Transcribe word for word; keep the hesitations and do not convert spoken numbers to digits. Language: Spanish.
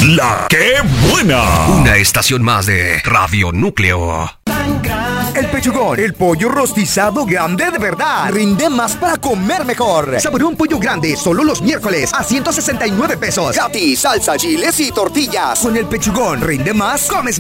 La que buena. Una estación más de Radio Núcleo. El Pechugón, el pollo rostizado grande de verdad. Rinde más para comer mejor. Saborea un pollo grande solo los miércoles a ciento sesenta y nueve pesos. Gratis, salsa, chiles y tortillas. Con el Pechugón, rinde más, comes